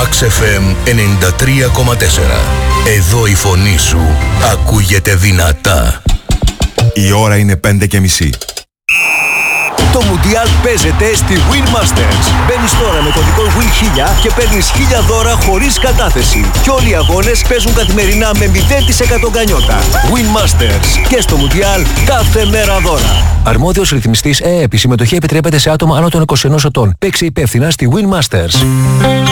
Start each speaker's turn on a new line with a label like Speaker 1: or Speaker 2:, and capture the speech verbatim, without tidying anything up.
Speaker 1: Max εφ εμ ενενήντα τρία κόμμα τέσσερα. Εδώ η φωνή σου ακούγεται δυνατά.
Speaker 2: Η ώρα είναι πέντε και μισή.
Speaker 3: Το Μουντιάλ παίζεται στη Win Masters. Μπαίνεις τώρα με κωδικό Win χίλια και παίρνεις χίλια δώρα χωρίς κατάθεση. Και όλοι οι αγώνες παίζουν καθημερινά με μηδέν τοις εκατό γκανιότα. Win Masters. Και στο Μουντιάλ κάθε μέρα δώρα. Αρμόδιος ρυθμιστής ΕΕΠ. Η συμμετοχή επιτρέπεται σε άτομα άνω των είκοσι ενός ετών. Παίξε υπεύθυνα στη Win Masters.